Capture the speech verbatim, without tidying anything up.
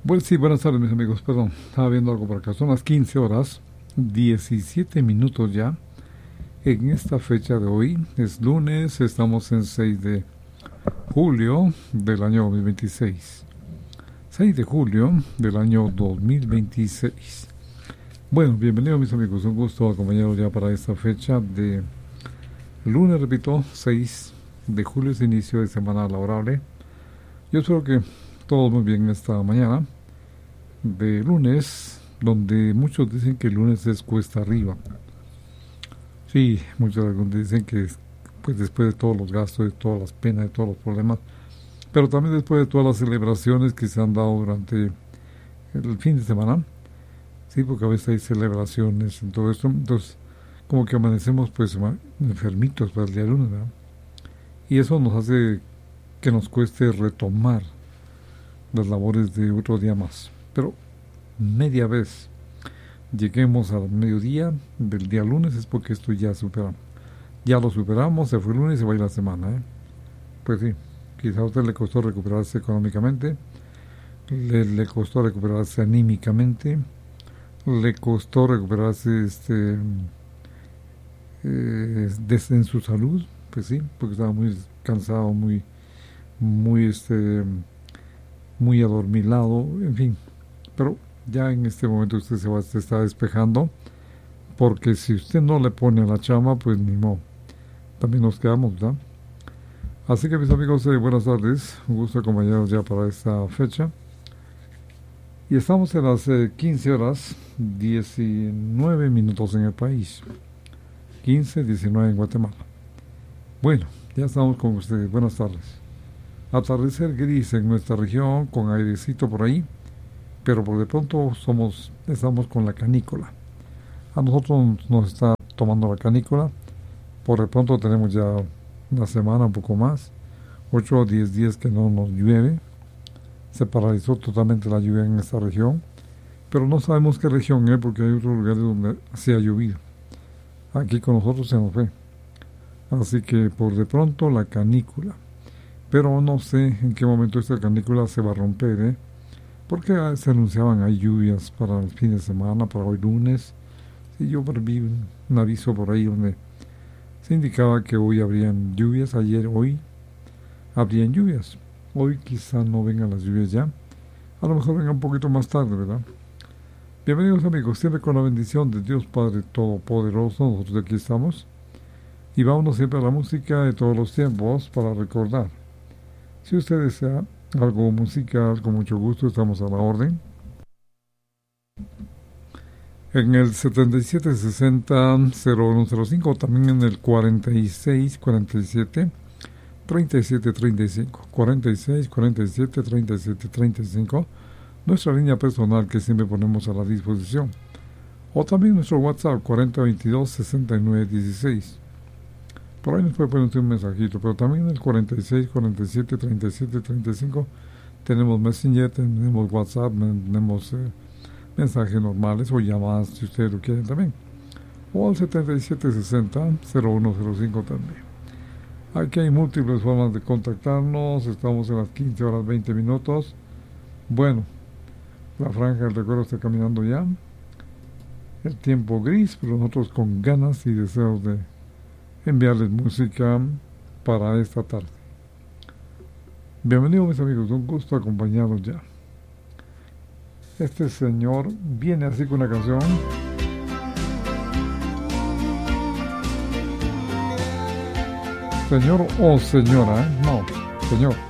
Bueno, sí, buenas tardes, mis amigos. Perdón, estaba viendo algo por acá. Son las quince horas, diecisiete minutos ya. En esta fecha de hoy, es lunes, estamos en seis de julio del año dos mil veintiséis. seis de julio del año dos mil veintiséis. Bueno, bienvenidos, mis amigos. Un gusto acompañarlos ya para esta fecha de lunes, repito, seis de julio, es inicio de semana laborable. Yo espero que todo muy bien esta mañana de lunes, donde muchos dicen que el lunes es cuesta arriba. Sí, muchos dicen que pues después de todos los gastos, de todas las penas, de todos los problemas, pero también después de todas las celebraciones que se han dado durante el fin de semana, sí, porque a veces hay celebraciones en todo esto, entonces como que amanecemos pues enfermitos para el día lunes, ¿verdad? Y eso nos hace que nos cueste retomar las labores de otro día más. Pero media vez lleguemos al mediodía del día lunes es porque esto ya superamos. Ya lo superamos, se fue el lunes y se va a ir la semana, ¿eh? Pues sí, quizá a usted le costó recuperarse económicamente, le, le costó recuperarse anímicamente, le costó recuperarse este eh, desde en su salud, pues sí, porque estaba muy cansado, muy, muy este muy adormilado, en fin. Pero ya en este momento usted se va, se está despejando, porque si usted no le pone a la chama, pues ni modo, también nos quedamos, ¿verdad? Así que, mis amigos, eh, buenas tardes, un gusto acompañarnos ya para esta fecha. Y estamos en las eh, quince horas, diecinueve minutos en el país, quince, diecinueve en Guatemala. Bueno, ya estamos con ustedes, buenas tardes. Atardecer gris en nuestra región, con airecito por ahí, pero por de pronto somos, estamos con la canícula. A nosotros nos está tomando la canícula, por de pronto tenemos ya una semana, un poco más, ocho o diez días que no nos llueve, se paralizó totalmente la lluvia en esta región, pero no sabemos qué región es, porque hay otros lugares donde se ha llovido. Aquí con nosotros se nos fue, así que por de pronto la canícula. Pero no sé en qué momento esta canícula se va a romper, ¿eh? Porque se anunciaban hay lluvias para el fin de semana, para hoy lunes. Y yo vi un, un aviso por ahí donde se indicaba que hoy habrían lluvias, ayer, hoy habrían lluvias. Hoy quizá no vengan las lluvias ya, a lo mejor vengan un poquito más tarde, ¿verdad? Bienvenidos, amigos, siempre con la bendición de Dios Padre Todopoderoso, nosotros aquí estamos. Y vámonos siempre a la música de todos los tiempos para recordar. Si usted desea algo musical, con mucho gusto estamos a la orden. En el setenta y siete sesenta cero uno cero cinco, también en el cuarenta y seis cuarenta y siete treinta y siete treinta y cinco, cuarenta y seis cuarenta y siete treinta y siete treinta y cinco, nuestra línea personal que siempre ponemos a la disposición. O también nuestro WhatsApp cuarenta veintidós sesenta y nueve dieciséis. Por ahí nos puede poner un mensajito, pero también en el cuarenta y seis cuarenta y siete treinta y siete treinta y cinco tenemos Messenger, tenemos WhatsApp, tenemos eh, mensajes normales o llamadas si ustedes lo quieren también. O al setenta y siete sesenta cero uno cero cinco también. Aquí hay múltiples formas de contactarnos, estamos en las quince horas veinte minutos. Bueno, la franja del recuerdo está caminando ya. El tiempo gris, pero nosotros con ganas y deseos de enviarles música para esta tarde. Bienvenidos, mis amigos, un gusto acompañarlos ya. Este señor viene así con una canción. Señor o señora, ¿eh? No, señor.